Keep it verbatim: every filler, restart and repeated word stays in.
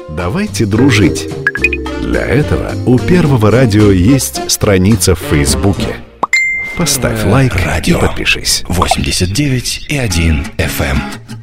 Давайте дружить. Для этого у Первого радио есть страница в Фейсбуке. Поставь лайк Радио и подпишись. восемьдесят девять и один эф эм.